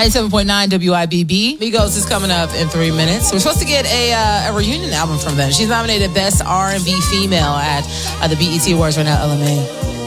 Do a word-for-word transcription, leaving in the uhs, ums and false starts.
ninety-seven point nine W I B B. Migos is coming up in three minutes. We're supposed to get a uh, a reunion album from them. She's nominated Best R and B Female at uh, the B E T Awards right now, L M A.